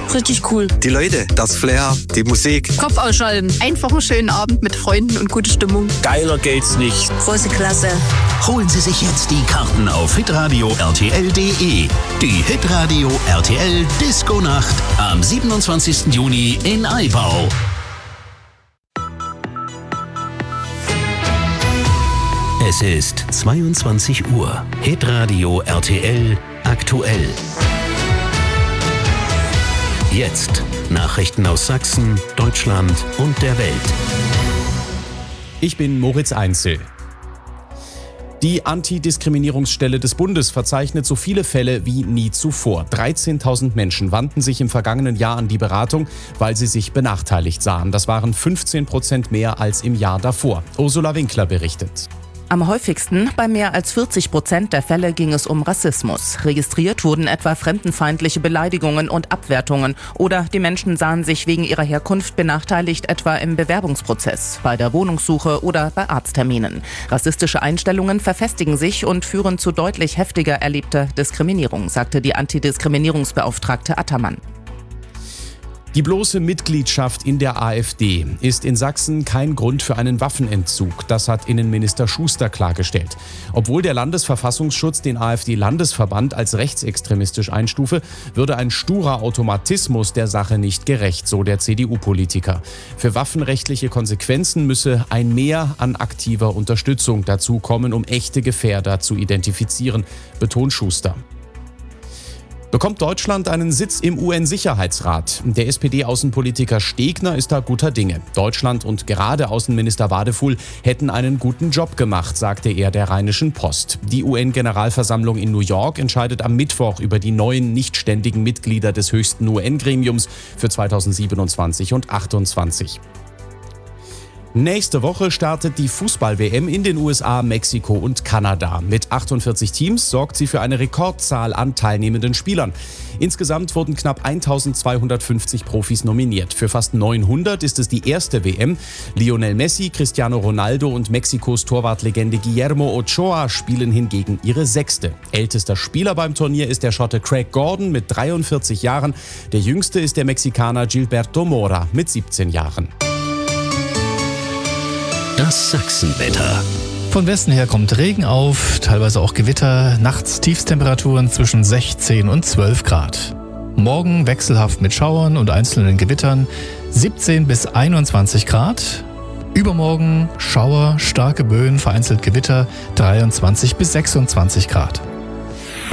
Richtig cool. Die Leute, das Flair, die Musik. Kopf ausschalten. Einfach einen schönen Abend mit Freunden und gute Stimmung. Geiler geht's nicht. Große Klasse. Holen Sie sich jetzt die Karten auf hitradio rtl.de. Die Hitradio RTL Disco Nacht am 27. Juni in Aibau. Es ist 22 Uhr. Hitradio RTL aktuell. Jetzt Nachrichten aus Sachsen, Deutschland und der Welt. Ich bin Moritz Einzel. Die Antidiskriminierungsstelle des Bundes verzeichnet so viele Fälle wie nie zuvor. 13.000 Menschen wandten sich im vergangenen Jahr an die Beratung, weil sie sich benachteiligt sahen. Das waren 15% mehr als im Jahr davor. Ursula Winkler berichtet. Am häufigsten, bei mehr als 40% der Fälle, ging es um Rassismus. Registriert wurden etwa fremdenfeindliche Beleidigungen und Abwertungen. Oder die Menschen sahen sich wegen ihrer Herkunft benachteiligt, etwa im Bewerbungsprozess, bei der Wohnungssuche oder bei Arztterminen. Rassistische Einstellungen verfestigen sich und führen zu deutlich heftiger erlebter Diskriminierung, sagte die Antidiskriminierungsbeauftragte Attermann. Die bloße Mitgliedschaft in der AfD ist in Sachsen kein Grund für einen Waffenentzug. Das hat Innenminister Schuster klargestellt. Obwohl der Landesverfassungsschutz den AfD-Landesverband als rechtsextremistisch einstufe, würde ein sturer Automatismus der Sache nicht gerecht, so der CDU-Politiker. Für waffenrechtliche Konsequenzen müsse ein Mehr an aktiver Unterstützung dazu kommen, um echte Gefährder zu identifizieren, betont Schuster. Bekommt Deutschland einen Sitz im UN-Sicherheitsrat? Der SPD-Außenpolitiker Stegner ist da guter Dinge. Deutschland und gerade Außenminister Wadefuhl hätten einen guten Job gemacht, sagte er der Rheinischen Post. Die UN-Generalversammlung in New York entscheidet am Mittwoch über die neuen nichtständigen Mitglieder des höchsten UN-Gremiums für 2027 und 2028. Nächste Woche startet die Fußball-WM in den USA, Mexiko und Kanada. Mit 48 Teams sorgt sie für eine Rekordzahl an teilnehmenden Spielern. Insgesamt wurden knapp 1250 Profis nominiert. Für fast 900 ist es die erste WM. Lionel Messi, Cristiano Ronaldo und Mexikos Torwartlegende Guillermo Ochoa spielen hingegen ihre sechste. Ältester Spieler beim Turnier ist der Schotte Craig Gordon mit 43 Jahren. Der jüngste ist der Mexikaner Gilberto Mora mit 17 Jahren. Das Sachsenwetter. Von Westen her kommt Regen auf, teilweise auch Gewitter, nachts Tiefstemperaturen zwischen 16 und 12 Grad. Morgen wechselhaft mit Schauern und einzelnen Gewittern, 17 bis 21 Grad. Übermorgen Schauer, starke Böen, vereinzelt Gewitter, 23 bis 26 Grad.